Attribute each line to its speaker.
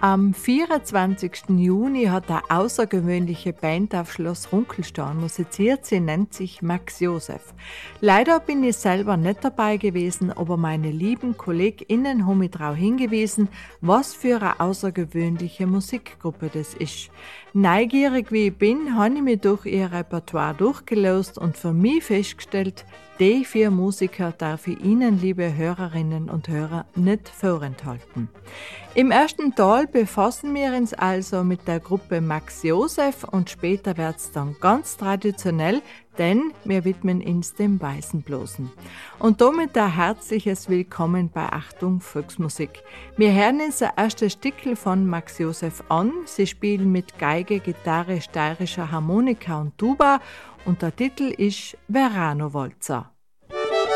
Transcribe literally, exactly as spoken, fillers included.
Speaker 1: Am vierundzwanzigsten Juni hat eine außergewöhnliche Band auf Schloss Runkelstein musiziert. Sie nennt sich Max Josef. Leider bin ich selber nicht dabei gewesen, aber meine lieben KollegInnen haben mich darauf hingewiesen, was für eine außergewöhnliche Musikgruppe das ist. Neugierig wie ich bin, habe ich mich durch ihr Repertoire durchgelost und für mich festgestellt, die vier Musiker darf ich Ihnen, liebe Hörerinnen und Hörer, nicht vorenthalten. Im ersten Teil befassen wir uns also mit der Gruppe Max Josef und später wird es dann ganz traditionell, denn wir widmen uns dem Weißenblosen. Und damit ein herzliches Willkommen bei Achtung Volksmusik. Wir hören uns das erste Stückel von Max Josef an. Sie spielen mit Geige, Gitarre, steirischer Harmonika und Tuba und der Titel ist Verano Walzer.